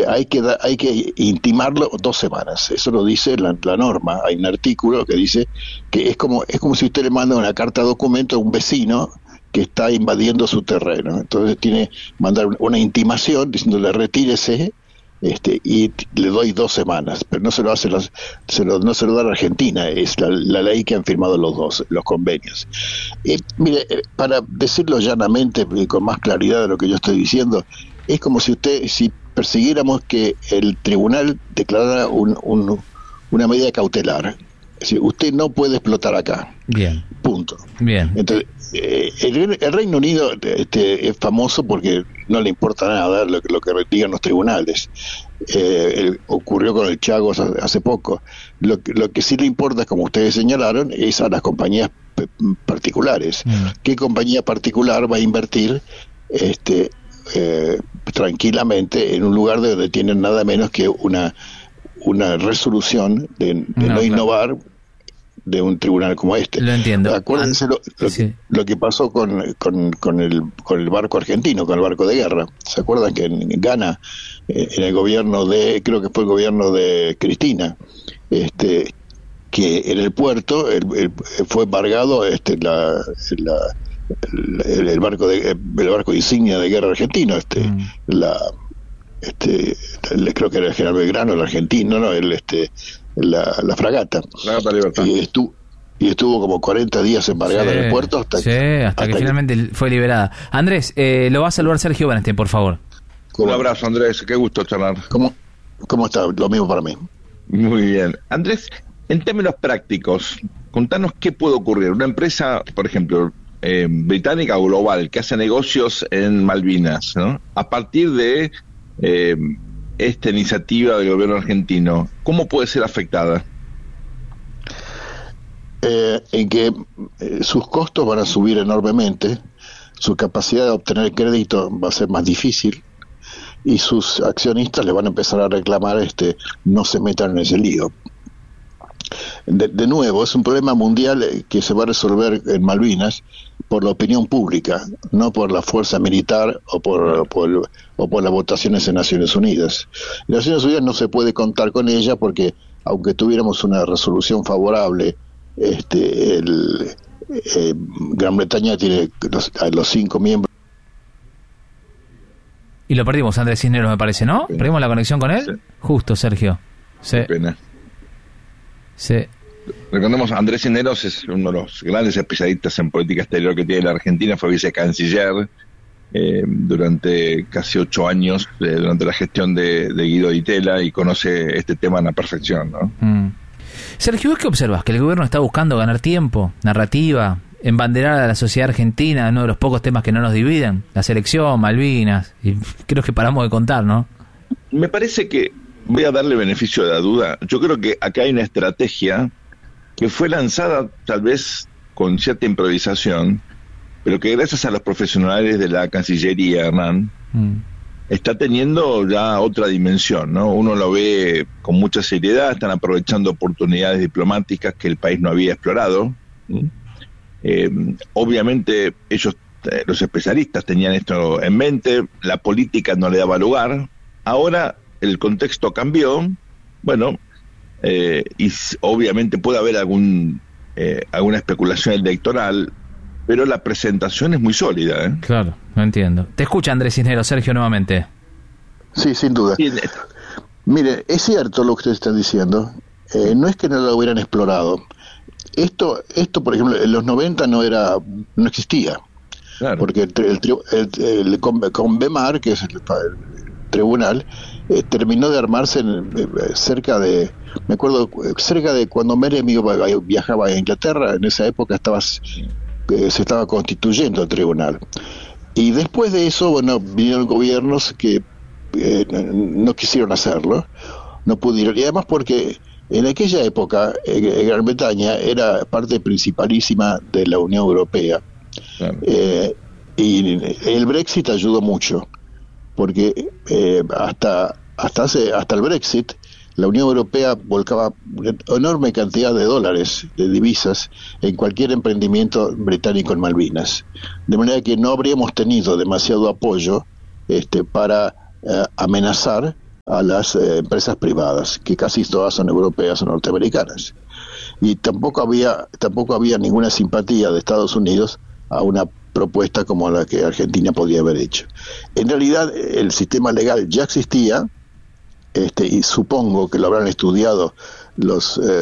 hay que intimarlo 2 semanas. Eso lo dice la norma. Hay un artículo que dice que es como si usted le manda una carta de documento a un vecino que está invadiendo su terreno. Entonces tiene que mandar una intimación diciéndole retírese, y le doy 2 semanas, pero no se lo hace no se lo da la Argentina, es la ley que han firmado los convenios. Mire, para decirlo llanamente y con más claridad de lo que yo estoy diciendo, es como si persiguiéramos que el tribunal declarara una medida cautelar. Es decir, usted no puede explotar acá. Bien. Punto. Bien. Entonces, el Reino Unido es famoso porque no le importa nada lo que digan los tribunales. Ocurrió con el Chagos hace poco. Lo que sí le importa, como ustedes señalaron, es a las compañías particulares. ¿Qué compañía particular va a invertir tranquilamente en un lugar donde tienen nada menos que una resolución de no innovar de un tribunal como este? Lo entiendo. Acuérdense lo que pasó con el barco argentino, con el barco de guerra. ¿Se acuerdan que en Ghana, en el gobierno creo que fue el gobierno de Cristina, que en el puerto fue embargado el barco insignia de guerra argentino, creo que era el general Belgrano, el argentino, la fragata. Libertad. Y estuvo como 40 días embargada en el puerto hasta que finalmente fue liberada. Andrés, lo va a saludar Sergio Bernstein, por favor. Un abrazo, Andrés, qué gusto charlar. ¿Cómo está? Lo mismo para mí. Muy bien. Andrés, en términos prácticos, contanos qué puede ocurrir. Una empresa, por ejemplo, británica o global, que hace negocios en Malvinas, ¿no? A partir de esta iniciativa del gobierno argentino, ¿cómo puede ser afectada? En que sus costos van a subir enormemente, su capacidad de obtener crédito va a ser más difícil y sus accionistas le van a empezar a reclamar no se metan en ese lío. De nuevo, es un problema mundial que se va a resolver en Malvinas por la opinión pública, no por la fuerza militar o por las votaciones en Naciones Unidas. En Naciones Unidas no se puede contar con ella porque, aunque tuviéramos una resolución favorable, Gran Bretaña tiene los 5 miembros. Y lo perdimos, Andrés Cisneros, me parece, ¿no? Sí. ¿Perdimos la conexión con él? Sí. Justo, Sergio. Sí. Qué pena. Sí. Recordemos, Andrés Cisneros es uno de los grandes especialistas en política exterior que tiene la Argentina, fue vicecanciller durante casi 8 años, durante la gestión de Guido Di Tella, y conoce este tema a la perfección, ¿no? Sergio, ¿vos qué observas? ¿Que el gobierno está buscando ganar tiempo, narrativa, embanderar a la sociedad argentina, uno de los pocos temas que no nos dividen? La selección, Malvinas, y creo que paramos de contar, ¿no? Me parece que, voy a darle beneficio de la duda, yo creo que acá hay una estrategia que fue lanzada tal vez con cierta improvisación, pero que gracias a los profesionales de la Cancillería, Hernán, está teniendo ya otra dimensión, ¿no? Uno lo ve con mucha seriedad, están aprovechando oportunidades diplomáticas que el país no había explorado. Obviamente ellos, los especialistas, tenían esto en mente, la política no le daba lugar. Ahora el contexto cambió, bueno, y obviamente puede haber alguna especulación electoral, pero la presentación es muy sólida, ¿eh? Claro, no entiendo. Te escucha Andrés Cisneros, Sergio, nuevamente. Sí, sin duda. Mire, es cierto lo que ustedes están diciendo. No es que no lo hubieran explorado. Esto, por ejemplo, en los 90 no existía. Claro. Porque con BEMAR, que es el tribunal, terminó de armarse cerca de cuando Menem viajaba a Inglaterra. En esa época se estaba constituyendo el tribunal, y después de eso, bueno, vinieron gobiernos que no quisieron hacerlo, no pudieron, y además porque en aquella época Gran Bretaña era parte principalísima de la Unión Europea. Claro. Y el Brexit ayudó mucho, porque hasta el Brexit la Unión Europea volcaba una enorme cantidad de dólares, de divisas, en cualquier emprendimiento británico en Malvinas. De manera que no habríamos tenido demasiado apoyo para amenazar a las empresas privadas, que casi todas son europeas o norteamericanas. Y tampoco había ninguna simpatía de Estados Unidos a una propuesta como la que Argentina podía haber hecho. En realidad el sistema legal ya existía, y supongo que lo habrán estudiado lo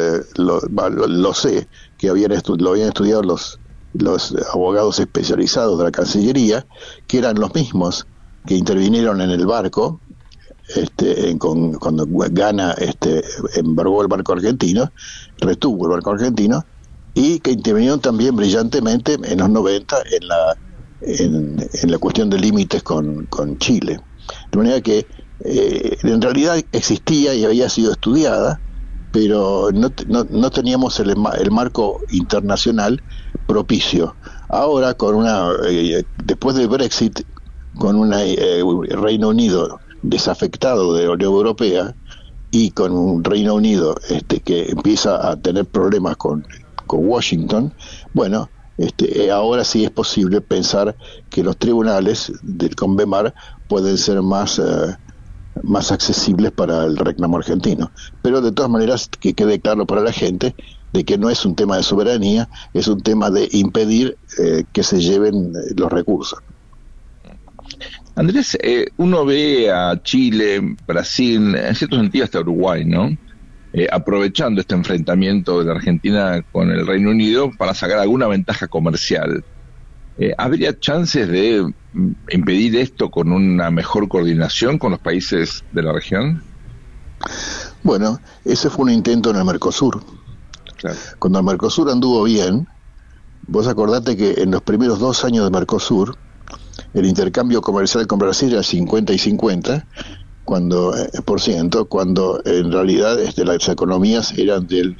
sé, que lo habían estudiado los abogados especializados de la Cancillería, que eran los mismos que intervinieron en el barco, cuando Ghana embargó el barco argentino, retuvo el barco argentino, y que intervinieron también brillantemente en los 90 en la cuestión de límites con Chile. De manera que en realidad existía y había sido estudiada, pero no teníamos el marco internacional propicio. Ahora, después del Brexit, con un Reino Unido desafectado de la Unión Europea y con un Reino Unido que empieza a tener problemas con Washington, bueno, ahora sí es posible pensar que los tribunales del CONVEMAR pueden ser más accesibles para el reclamo argentino. Pero de todas maneras, que quede claro para la gente de que no es un tema de soberanía, es un tema de impedir que se lleven los recursos. Andrés, uno ve a Chile, Brasil, en cierto sentido hasta Uruguay, ¿no? Aprovechando este enfrentamiento de la Argentina con el Reino Unido para sacar alguna ventaja comercial. ¿Habría chances de impedir esto con una mejor coordinación con los países de la región? Bueno, ese fue un intento en el Mercosur. Claro. Cuando el Mercosur anduvo bien, vos acordate que en los primeros 2 años de Mercosur, el intercambio comercial con Brasil era 50 y 50, cuando en realidad las economías eran del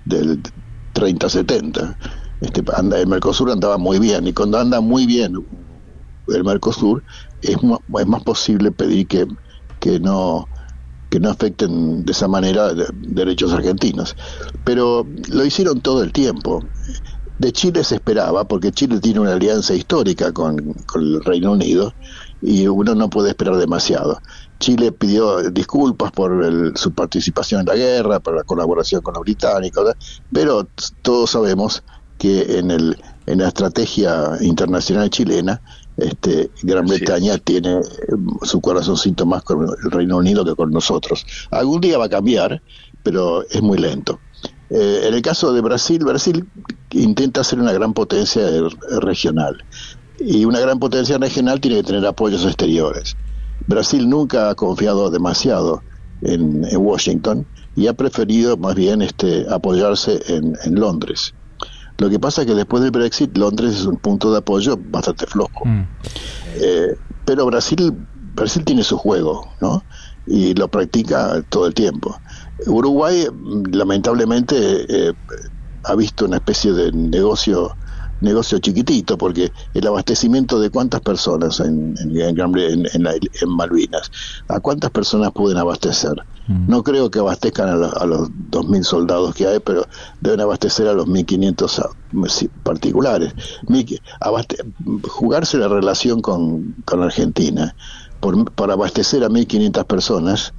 30-70. El Mercosur andaba muy bien, y cuando anda muy bien el Mercosur es más posible pedir que no afecten de esa manera derechos argentinos. Pero lo hicieron todo el tiempo. De Chile se esperaba, porque Chile tiene una alianza histórica con el Reino Unido y uno no puede esperar demasiado. Chile pidió disculpas por su participación en la guerra, por la colaboración con los británicos, pero todos sabemos que en la estrategia internacional chilena, Gran Bretaña tiene su corazoncito más con el Reino Unido que con nosotros. Algún día va a cambiar, pero es muy lento. En el caso de Brasil intenta ser una gran potencia regional, y una gran potencia regional tiene que tener apoyos exteriores. Brasil nunca ha confiado demasiado en Washington y ha preferido más bien apoyarse en Londres. Lo que pasa es que después del Brexit, Londres es un punto de apoyo bastante flojo. Pero Brasil tiene su juego, ¿no? Y lo practica todo el tiempo. Uruguay, lamentablemente, ha visto una especie de negocio chiquitito, porque el abastecimiento de cuántas personas en Malvinas, ¿a cuántas personas pueden abastecer? No creo que abastezcan a los 2.000 soldados que hay, pero deben abastecer a los 1.500 particulares. Jugarse la relación con Argentina para abastecer a 1.500 personas,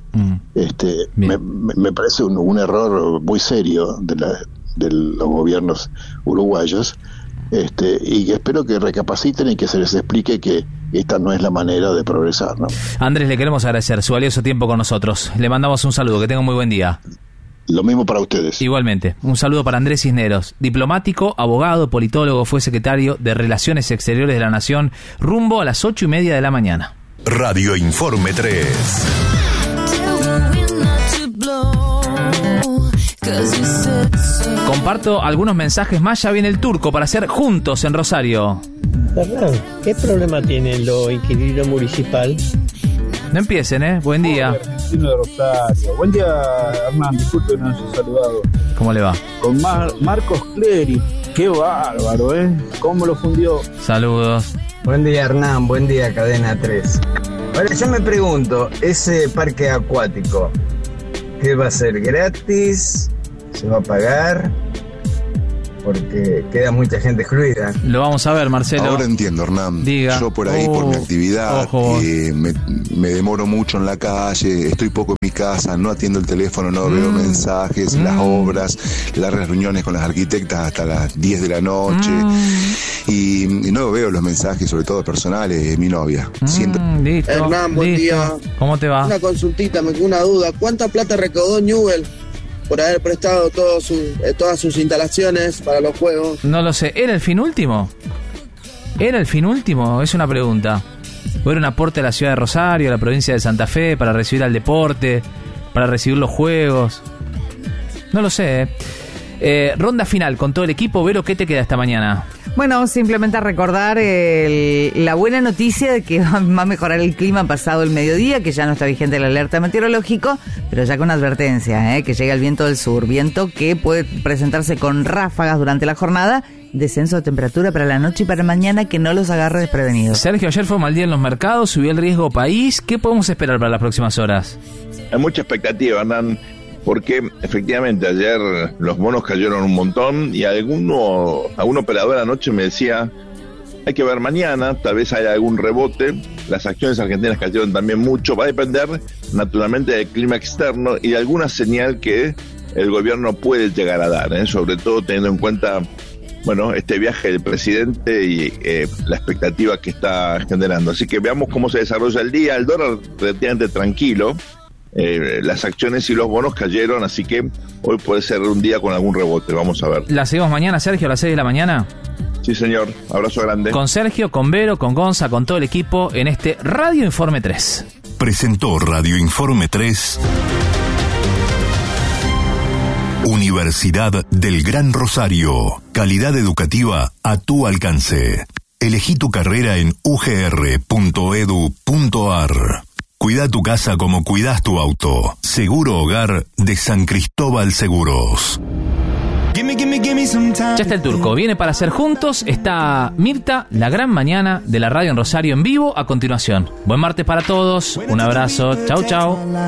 me parece un error muy serio de los gobiernos uruguayos, y espero que recapaciten y que se les explique que esta no es la manera de progresar, ¿no? Andrés, le queremos agradecer su valioso tiempo con nosotros. Le mandamos un saludo, que tenga un muy buen día. Lo mismo para ustedes. Igualmente, un saludo para Andrés Cisneros, diplomático, abogado, politólogo, fue secretario de Relaciones Exteriores de la Nación, rumbo a las 8:30 de la mañana. Radio Informe 3. Comparto algunos mensajes más. Ya viene el turco para hacer juntos en Rosario. Hernán, ¿qué problema tiene lo inquilino municipal? No empiecen, Buen día. De Rosario. Buen día, Hernán. Disculpe, no nos he saludado. ¿Cómo le va? Con Marcos Clery. Qué bárbaro, ¿Cómo lo fundió? Saludos. Buen día, Hernán. Buen día, Cadena 3. Ahora, yo me pregunto, ese parque acuático, ¿qué va a ser? ¿Gratis? ¿Se va a pagar? porque queda mucha gente excluida. Lo vamos a ver, Marcelo. Ahora entiendo, Hernán. Diga. Yo por ahí, por mi actividad, ojo. me demoro mucho en la calle, estoy poco en mi casa, no atiendo el teléfono, no veo mensajes, las obras, largas reuniones con las arquitectas hasta las 10 de la noche, y no veo los mensajes, sobre todo personales, de mi novia. Listo. Hernán, buen día. ¿Cómo te va? Una consultita, me quedó una duda. ¿Cuánta plata recaudó Newell por haber prestado todas sus instalaciones para los juegos? No lo sé. ¿Era el fin último? ¿Era el fin último? Es una pregunta. ¿O era un aporte a la ciudad de Rosario, a la provincia de Santa Fe, para recibir al deporte, para recibir los juegos? No lo sé. Ronda final con todo el equipo. Vero, ¿qué te queda esta mañana? Bueno, simplemente recordar la buena noticia de que va a mejorar el clima pasado el mediodía, que ya no está vigente el alerta meteorológico, pero ya con advertencia, que llega el viento del sur, viento que puede presentarse con ráfagas durante la jornada, descenso de temperatura para la noche y para mañana, que no los agarre desprevenidos. Sergio, ayer fue mal día en los mercados, subió el riesgo país. ¿Qué podemos esperar para las próximas horas? Hay mucha expectativa, Hernán, porque efectivamente ayer los bonos cayeron un montón y algún operador anoche me decía, hay que ver mañana, tal vez haya algún rebote. Las acciones argentinas cayeron también mucho, va a depender naturalmente del clima externo y de alguna señal que el gobierno puede llegar a dar, sobre todo teniendo en cuenta este viaje del presidente y la expectativa que está generando. Así que veamos cómo se desarrolla el día. El dólar relativamente tranquilo. Las acciones y los bonos cayeron, así que hoy puede ser un día con algún rebote. Vamos a ver. ¿La seguimos mañana, Sergio, a las 6 de la mañana? Sí, señor. Abrazo grande. Con Sergio, con Vero, con Gonza, con todo el equipo en este Radio Informe 3. Presentó Radio Informe 3. Universidad del Gran Rosario. Calidad educativa a tu alcance. Elegí tu carrera en ugr.edu.ar. Cuida tu casa como cuidas tu auto. Seguro Hogar de San Cristóbal Seguros. Ya está el Turco, viene para hacer juntos. Está Mirta, la gran mañana de la radio en Rosario en vivo a continuación. Buen martes para todos, un abrazo, chau chau.